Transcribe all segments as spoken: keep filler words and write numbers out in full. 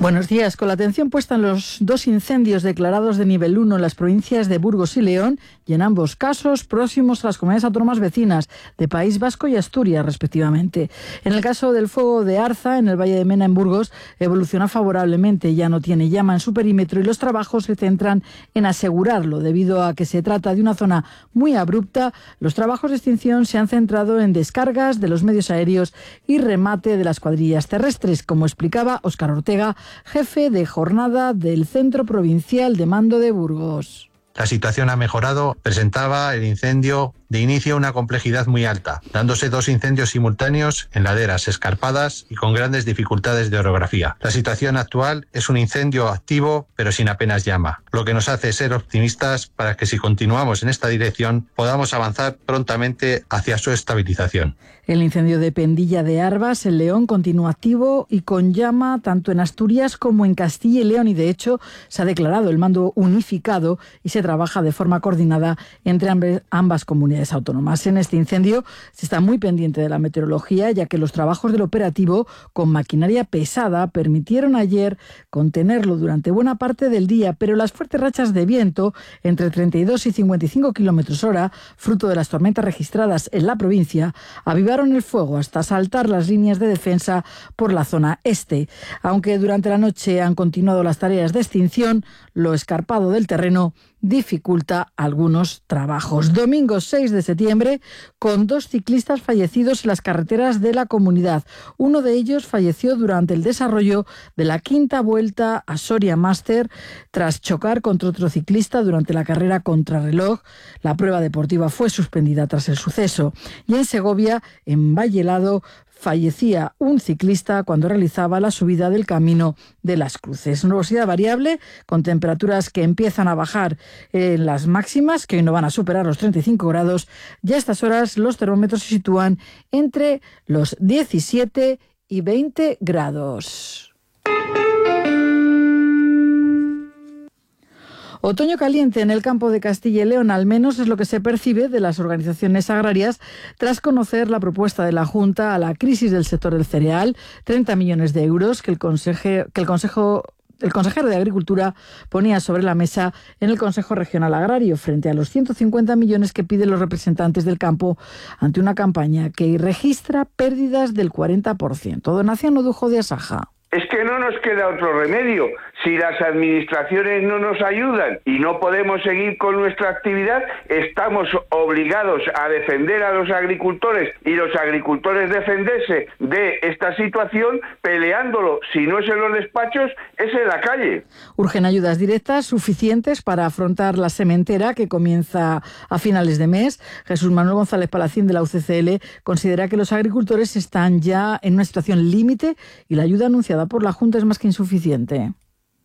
Buenos días. Con la atención puesta en los dos incendios declarados de nivel uno en las provincias de Burgos y León, y en ambos casos próximos a las comunidades autónomas vecinas de País Vasco y Asturias, respectivamente. En el caso del fuego de Arza, en el Valle de Mena, en Burgos, evoluciona favorablemente. Ya no tiene llama en su perímetro y los trabajos se centran en asegurarlo. Debido a que se trata de una zona muy abrupta, los trabajos de extinción se han centrado en descargas de los medios aéreos y remate de las cuadrillas terrestres, como explicaba Óscar Ortega, jefe de jornada del Centro Provincial de Mando de Burgos. La situación ha mejorado. Presentaba el incendio de inicio una complejidad muy alta, dándose dos incendios simultáneos en laderas escarpadas y con grandes dificultades de orografía. La situación actual es un incendio activo, pero sin apenas llama, lo que nos hace ser optimistas para que si continuamos en esta dirección podamos avanzar prontamente hacia su estabilización. El incendio de Pendilla de Arvas, en León, continúa activo y con llama tanto en Asturias como en Castilla y León, y de hecho se ha declarado el mando unificado y se trabaja de forma coordinada entre ambas comunidades autónomas. En este incendio se está muy pendiente de la meteorología, ya que los trabajos del operativo con maquinaria pesada permitieron ayer contenerlo durante buena parte del día, pero las fuertes rachas de viento entre treinta y dos y cincuenta y cinco kilómetros hora, fruto de las tormentas registradas en la provincia, avivaron el fuego hasta saltar las líneas de defensa por la zona este. Aunque durante la noche han continuado las tareas de extinción, lo escarpado del terreno dificulta algunos trabajos. Domingo seis de septiembre, con dos ciclistas fallecidos en las carreteras de la comunidad. Uno de ellos falleció durante el desarrollo de la quinta vuelta a Soria Master tras chocar contra otro ciclista durante la carrera contrarreloj. La prueba deportiva fue suspendida tras el suceso. Y en Segovia, en Vallelado, fallecía un ciclista cuando realizaba la subida del Camino de las Cruces. Nubosidad variable, con temperaturas que empiezan a bajar en las máximas, que hoy no van a superar los treinta y cinco grados. Ya a estas horas los termómetros se sitúan entre los diecisiete y veinte grados. Otoño caliente en el campo de Castilla y León, al menos es lo que se percibe de las organizaciones agrarias tras conocer la propuesta de la Junta a la crisis del sector del cereal, treinta millones de euros que el, conseje, que el Consejo... El consejero de Agricultura ponía sobre la mesa en el Consejo Regional Agrario frente a los ciento cincuenta millones que piden los representantes del campo ante una campaña que registra pérdidas del cuarenta por ciento. Donación Odujo de Asaja. Es que no nos queda otro remedio. Si las administraciones no nos ayudan y no podemos seguir con nuestra actividad, estamos obligados a defender a los agricultores y los agricultores defenderse de esta situación peleándolo. Si no es en los despachos, es en la calle. Urgen ayudas directas suficientes para afrontar la sementera que comienza a finales de mes. Jesús Manuel González Palacín de la U C C L considera que los agricultores están ya en una situación límite y la ayuda anunciada por la Junta es más que insuficiente.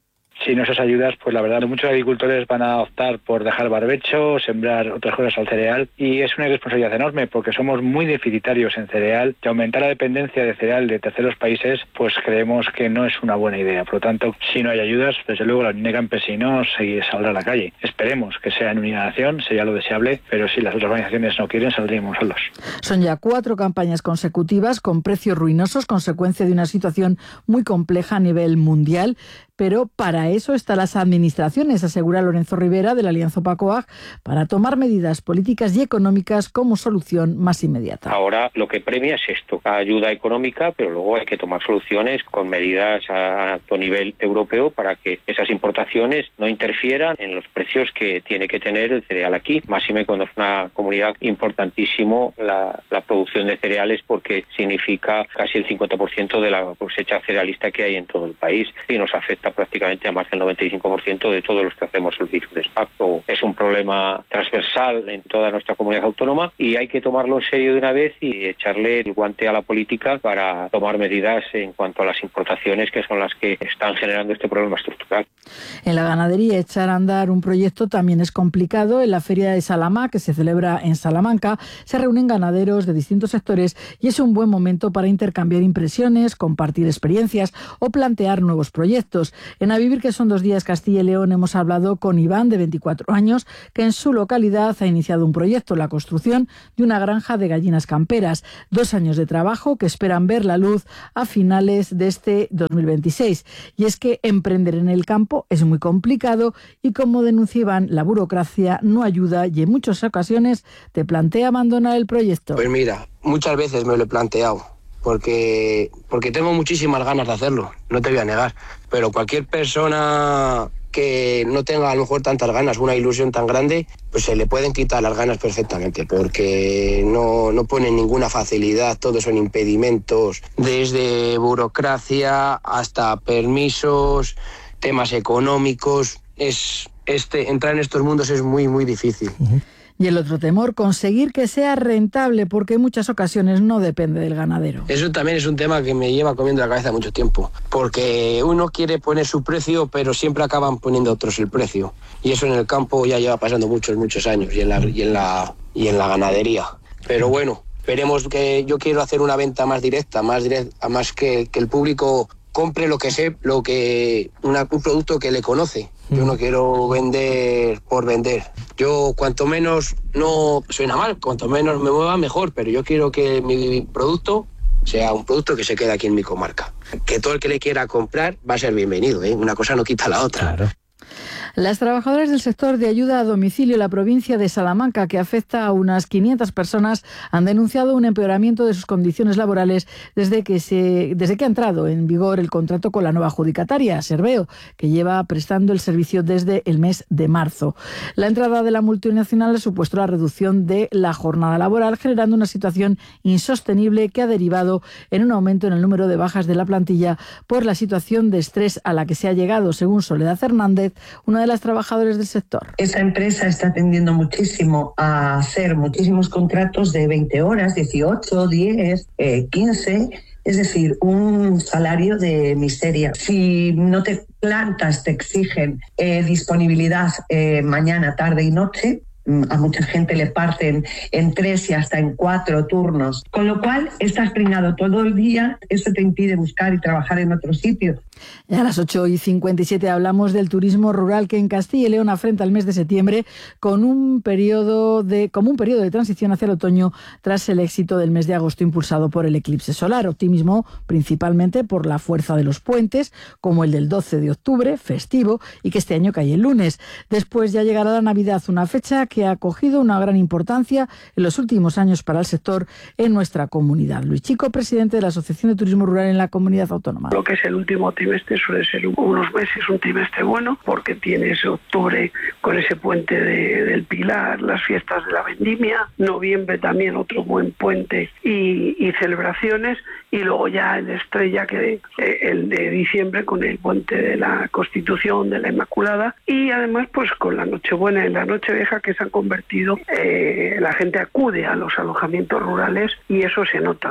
Sin esas ayudas, pues la verdad, muchos agricultores van a optar por dejar barbecho, sembrar otras cosas al cereal, y es una irresponsabilidad enorme porque somos muy deficitarios en cereal, y aumentar la dependencia de cereal de terceros países, pues creemos que no es una buena idea. Por lo tanto, si no hay ayudas, desde luego la Unión de Campesinos saldrá a la calle. Esperemos que sea en unidad nación, sería lo deseable, pero si las otras organizaciones no quieren, saldríamos solos. Son ya cuatro campañas consecutivas con precios ruinosos, consecuencia de una situación muy compleja a nivel mundial. Pero para eso están las administraciones, asegura Lorenzo Rivera de la Alianza Opacoag, para tomar medidas políticas y económicas como solución más inmediata. Ahora lo que premia es esto, ayuda económica, pero luego hay que tomar soluciones con medidas a alto nivel europeo para que esas importaciones no interfieran en los precios que tiene que tener el cereal aquí. Máxime cuando es una comunidad importantísimo la, la producción de cereales, porque significa casi el cincuenta por ciento de la cosecha cerealista que hay en todo el país y nos afecta prácticamente a más del noventa y cinco por ciento de todos los que hacemos el virus de impacto. Es un problema transversal en toda nuestra comunidad autónoma y hay que tomarlo en serio de una vez y echarle el guante a la política para tomar medidas en cuanto a las importaciones, que son las que están generando este problema estructural. En la ganadería, echar a andar un proyecto también es complicado. En la Feria de Salamá, que se celebra en Salamanca, se reúnen ganaderos de distintos sectores y es un buen momento para intercambiar impresiones, compartir experiencias o plantear nuevos proyectos. En A Vivir, que son dos días Castilla y León, hemos hablado con Iván, de veinticuatro años, que en su localidad ha iniciado un proyecto, la construcción de una granja de gallinas camperas. Dos años de trabajo que esperan ver la luz a finales de este dos mil veintiséis. Y es que emprender en el campo es muy complicado y, como denuncia Iván, la burocracia no ayuda y en muchas ocasiones te plantea abandonar el proyecto. Pues mira, muchas veces me lo he planteado, porque, porque tengo muchísimas ganas de hacerlo, no te voy a negar, pero cualquier persona que no tenga a lo mejor tantas ganas, una ilusión tan grande, pues se le pueden quitar las ganas perfectamente, porque no, no ponen ninguna facilidad, todos son impedimentos, desde burocracia hasta permisos, temas económicos. Es, este, entrar en estos mundos es muy, muy difícil. Uh-huh. Y el otro temor, conseguir que sea rentable, porque en muchas ocasiones no depende del ganadero. Eso también es un tema que me lleva comiendo la cabeza mucho tiempo, porque uno quiere poner su precio, pero siempre acaban poniendo otros el precio. Y eso en el campo ya lleva pasando muchos, muchos años, y en la, y en la, y en la ganadería. Pero bueno, esperemos que yo quiero hacer una venta más directa, más directa, más que, que el público compre lo que sé, lo que una, un producto que le conoce. Yo no quiero vender por vender. Yo cuanto menos, no suena mal, cuanto menos me mueva mejor, pero yo quiero que mi producto sea un producto que se quede aquí en mi comarca. Que todo el que le quiera comprar va a ser bienvenido, ¿eh? Una cosa no quita la otra. Claro. Las trabajadoras del sector de ayuda a domicilio en la provincia de Salamanca, que afecta a unas quinientas personas, han denunciado un empeoramiento de sus condiciones laborales desde que, se, desde que ha entrado en vigor el contrato con la nueva adjudicataria, Serveo, que lleva prestando el servicio desde el mes de marzo. La entrada de la multinacional ha supuesto la reducción de la jornada laboral, generando una situación insostenible que ha derivado en un aumento en el número de bajas de la plantilla por la situación de estrés a la que se ha llegado, según Soledad Hernández, una de las trabajadoras del sector. Esa empresa está tendiendo muchísimo a hacer muchísimos contratos de veinte horas, dieciocho, diez, eh, quince, es decir, un salario de miseria. Si no te plantas, te exigen eh, disponibilidad eh, mañana, tarde y noche. A mucha gente le parten en tres y hasta en cuatro turnos. Con lo cual, estás pringado todo el día, eso te impide buscar y trabajar en otro sitio. Y a las ocho y cincuenta y siete hablamos del turismo rural, que en Castilla y León afronta el mes de septiembre con un periodo de, como un periodo de transición hacia el otoño tras el éxito del mes de agosto impulsado por el eclipse solar. Optimismo principalmente por la fuerza de los puentes, como el del doce de octubre, festivo, y que este año cae el lunes. Después ya llegará la Navidad, una fecha que ha cogido una gran importancia en los últimos años para el sector en nuestra comunidad. Luis Chico, presidente de la Asociación de Turismo Rural en la Comunidad Autónoma. Lo que es el último trimestre suele ser unos meses, un trimestre bueno, porque tienes octubre con ese puente de, del Pilar, las fiestas de la Vendimia, noviembre también otro buen puente y, y celebraciones, y luego ya el estrella, que eh, el de diciembre con el puente de la Constitución, de la Inmaculada, y además pues con la Nochebuena y la Nochevieja, que se han convertido, eh, la gente acude a los alojamientos rurales y eso se nota.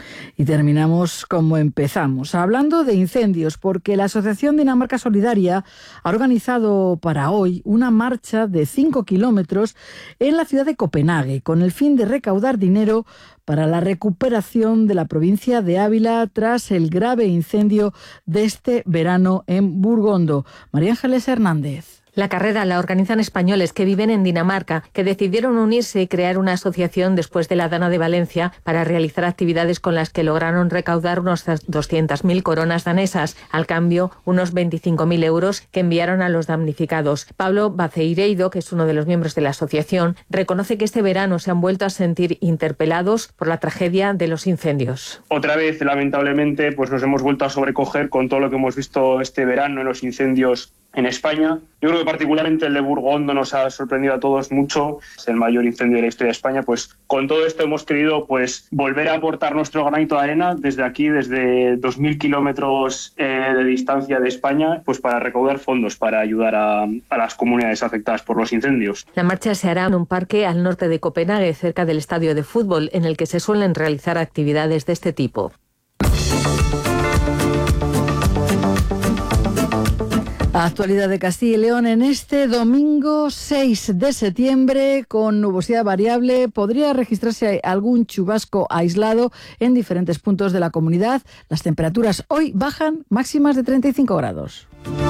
Y terminamos como empezamos, hablando de incendios, porque la Asociación Dinamarca Solidaria ha organizado para hoy una marcha de cinco kilómetros en la ciudad de Copenhague, con el fin de recaudar dinero para la recuperación de la provincia de Ávila tras el grave incendio de este verano en Burgondo. María Ángeles Hernández. La carrera la organizan españoles que viven en Dinamarca, que decidieron unirse y crear una asociación después de la Dana de Valencia para realizar actividades con las que lograron recaudar unos doscientas mil coronas danesas, al cambio unos veinticinco mil euros que enviaron a los damnificados. Pablo Baceireido, que es uno de los miembros de la asociación, reconoce que este verano se han vuelto a sentir interpelados por la tragedia de los incendios. Otra vez, lamentablemente, pues nos hemos vuelto a sobrecoger con todo lo que hemos visto este verano en los incendios en España. Yo creo que particularmente el de Burgondo nos ha sorprendido a todos mucho. Es el mayor incendio de la historia de España. Pues con todo esto hemos querido pues volver a aportar nuestro granito de arena desde aquí, desde dos mil kilómetros eh, de distancia de España, pues para recaudar fondos para ayudar a, a las comunidades afectadas por los incendios. La marcha se hará en un parque al norte de Copenhague, cerca del estadio de fútbol, en el que se suelen realizar actividades de este tipo. Actualidad de Castilla y León en este domingo seis de septiembre, con nubosidad variable. Podría registrarse algún chubasco aislado en diferentes puntos de la comunidad. Las temperaturas hoy bajan, máximas de treinta y cinco grados.